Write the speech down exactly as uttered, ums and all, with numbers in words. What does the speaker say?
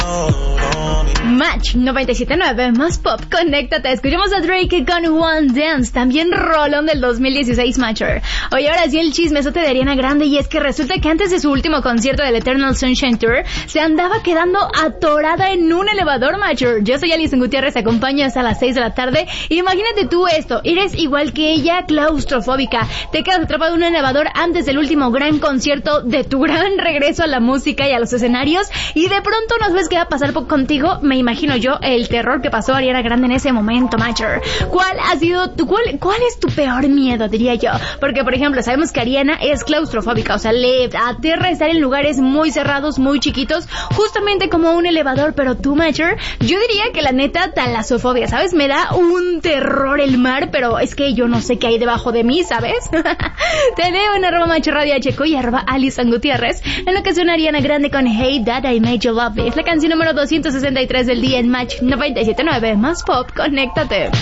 Match noventa y siete punto nueve, más pop, conéctate. Escuchamos a Drake con One Dance, también rolón del dos mil dieciséis, Matcher. Oye, ahora sí el chismesote de Ariana Grande, y es que resulta que antes de su último concierto del Eternal Sunshine Tour, se andaba quedando atorada en un elevador, Matcher. Yo soy Alison Gutiérrez, te acompaño hasta las seis de la tarde. Imagínate tú esto, eres igual que ella, claustrofóbica. Te quedas atrapado en un elevador antes del último gran concierto de tu gran regreso a la música y a los escenarios, y de pronto no sabes qué va a pasar contigo. Me imagino yo el terror que pasó Ariana Grande en ese momento, Matcher. ¿Cuál ha sido tu, cuál, cuál es tu peor miedo, diría yo? Porque, por ejemplo, sabemos que Ariana es claustrofóbica, o sea, le aterra estar en lugares muy cerrados, muy chiquitos, justamente como un elevador. Pero tú, Matcher, yo diría que la neta, talasofobia, ¿sabes? Me da un terror el mar, pero es que yo no sé qué hay debajo de mí, ¿sabes? Te leo en arroba Matcher Radio Checo y arroba Alison Gutiérrez, en lo que suena Ariana Grande con Hey Dad, I Made You Love Me. Es la canción número doscientos sesenta y tres del día en Match noventa y siete punto nueve, más pop, conéctate.